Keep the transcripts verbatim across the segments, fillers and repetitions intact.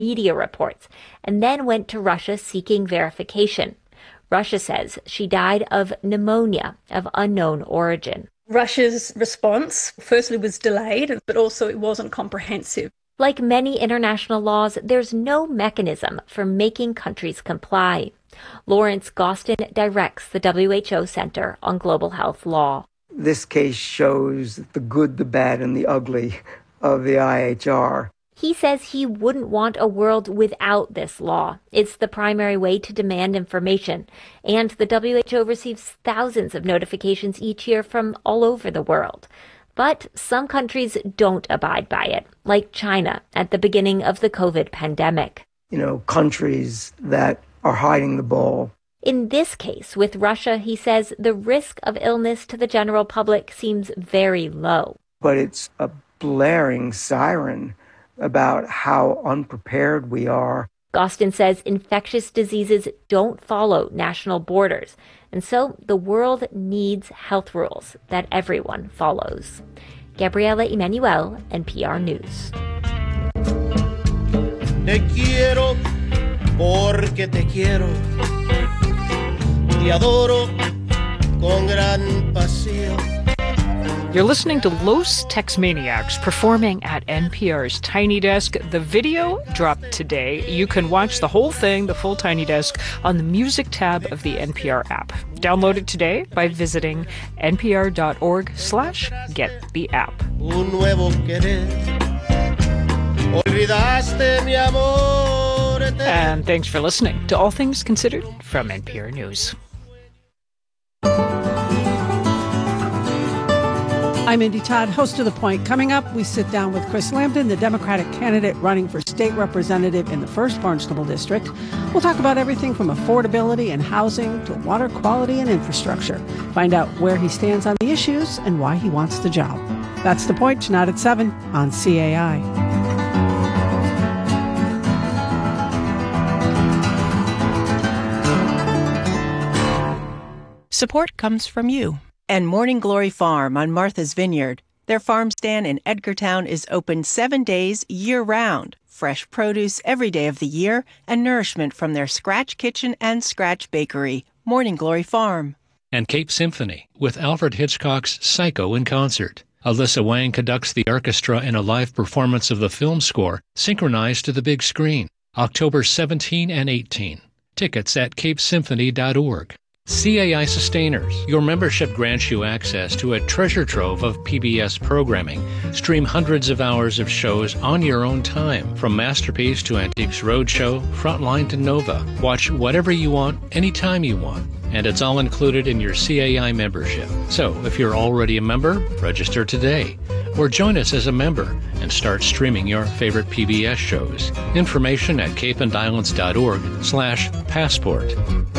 media reports and then went to Russia seeking verification. Russia says she died of pneumonia of unknown origin. Russia's response, firstly, was delayed, but also it wasn't comprehensive. Like many international laws, there's no mechanism for making countries comply. Lawrence Gostin directs the W H O Center on Global Health Law. This case shows the good, the bad, and the ugly of the I H R. He says he wouldn't want a world without this law. It's the primary way to demand information. And the W H O receives thousands of notifications each year from all over the world. But some countries don't abide by it, like China at the beginning of the COVID pandemic. You know, countries that are hiding the ball. In this case with Russia, he says the risk of illness to the general public seems very low. But it's a blaring siren about how unprepared we are. Gostin says infectious diseases don't follow national borders, and so the world needs health rules that everyone follows. Gabriela Emanuel, N P R News. Te quiero porque te quiero. Te adoro con gran pasión. You're listening to Los Tex-Maniacs performing at N P R's Tiny Desk. The video dropped today. You can watch the whole thing, the full Tiny Desk, on the music tab of the N P R app. Download it today by visiting npr.org slash get the app. Un nuevo querer. Olvidaste mi amor. And thanks for listening to All Things Considered from N P R News. I'm Indy Todd, host of The Point. Coming up, we sit down with Chris Lambton, the Democratic candidate running for state representative in the first Barnstable District. We'll talk about everything from affordability and housing to water quality and infrastructure. Find out where he stands on the issues and why he wants the job. That's The Point, tonight at seven on C A I. Support comes from you and Morning Glory Farm on Martha's Vineyard. Their farm stand in Edgartown is open seven days year-round. Fresh produce every day of the year and nourishment from their Scratch Kitchen and Scratch Bakery. Morning Glory Farm. And Cape Symphony with Alfred Hitchcock's Psycho in concert. Alyssa Wang conducts the orchestra in a live performance of the film score, synchronized to the big screen, October seventeenth and eighteenth. Tickets at cape symphony dot org. C A I Sustainers. Your membership grants you access to a treasure trove of P B S programming. Stream hundreds of hours of shows on your own time, from Masterpiece to Antiques Roadshow, Frontline to Nova. Watch whatever you want, anytime you want. And it's all included in your C A I membership. So if you're already a member, register today. Or join us as a member and start streaming your favorite P B S shows. Information at cape and islands dot org slash passport.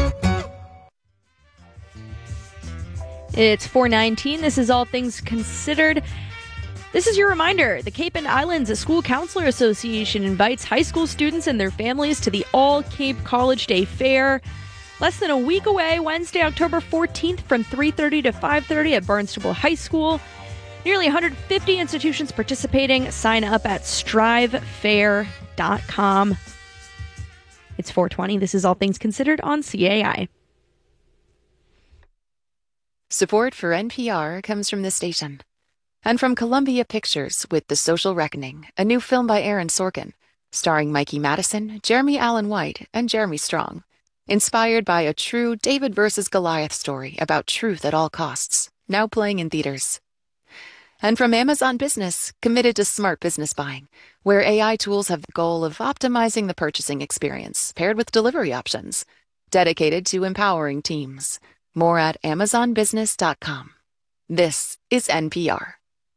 It's four nineteen. This is All Things Considered. This is your reminder. The Cape and Islands School Counselor Association invites high school students and their families to the All Cape College Day Fair. Less than a week away, Wednesday, October fourteenth from three thirty to five thirty at Barnstable High School. Nearly one hundred fifty institutions participating. Sign up at strive fair dot com. It's four twenty. This is All Things Considered on C A I. Support for N P R comes from this station. And from Columbia Pictures with The Social Reckoning, a new film by Aaron Sorkin, starring Mikey Madison, Jeremy Allen White, and Jeremy Strong. Inspired by a true David versus Goliath story about truth at all costs, now playing in theaters. And from Amazon Business, committed to smart business buying, where A I tools have the goal of optimizing the purchasing experience, paired with delivery options, dedicated to empowering teams. More at amazon business dot com. This is N P R.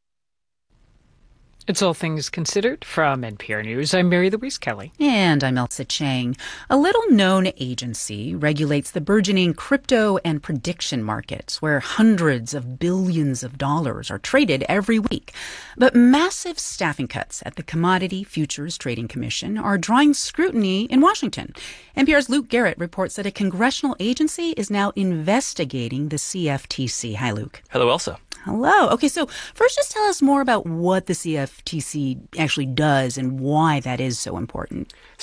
It's All Things Considered from N P R News. I'm Mary Louise Kelly. And I'm Elsa Chang. A little-known agency regulates the burgeoning crypto and prediction markets, where hundreds of billions of dollars are traded every week. But massive staffing cuts at the Commodity Futures Trading Commission are drawing scrutiny in Washington. N P R's Luke Garrett reports that a congressional agency is now investigating the C F T C. Hi, Luke. Hello, Elsa. Hello. Okay, so first just tell us more about what the C F T C actually does and why that is so important.